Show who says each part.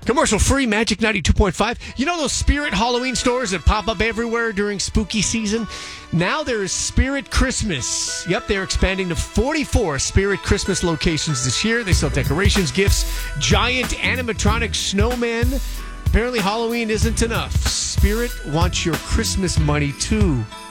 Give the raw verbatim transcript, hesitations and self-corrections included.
Speaker 1: Commercial free, Magic ninety-two point five. You know those Spirit Halloween stores that pop up everywhere during spooky season? Now there is Spirit Christmas. Yep, they're expanding to forty-four Spirit Christmas locations this year. They sell decorations, gifts, giant animatronic snowmen. Apparently Halloween isn't enough. Spirit wants your Christmas money too.